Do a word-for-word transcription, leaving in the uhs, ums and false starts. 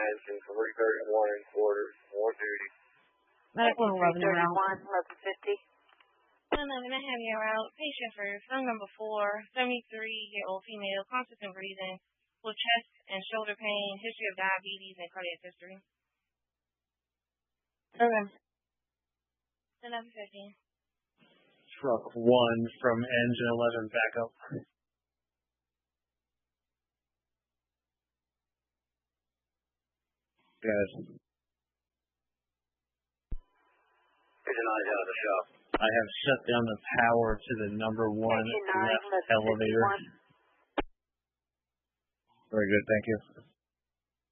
Madison for three thirty-one and quarter, more duty. Medical eleven around. eleven fifty. eleven, I have you out. Patient for phone number four, seventy-three-year-old female, constant breathing, with chest and shoulder pain, history of diabetes, and cardiac history. Okay. eleven fifty. Truck one from engine eleven backup. Guys. Engine nine out of the shop. I have shut down the power to the number one left elevator. Very good, thank you.